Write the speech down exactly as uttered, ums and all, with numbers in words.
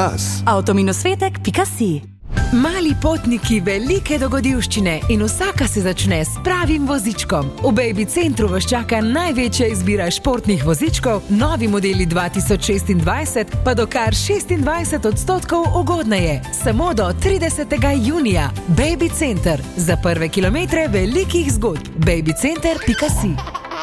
glas. avtominosvetek pika si. Mali potniki, velike dogodivščine in vsaka se začne s pravim vozičkom. V Baby Centru vas čaka največja izbira športnih vozičkov, novi modeli dva tisoč šestindvajset pa do kar šestindvajset odstotkov ugodneje. Samo do tridesetega junija. Baby Center. Za prve kilometre velikih zgodb. baby center pika si.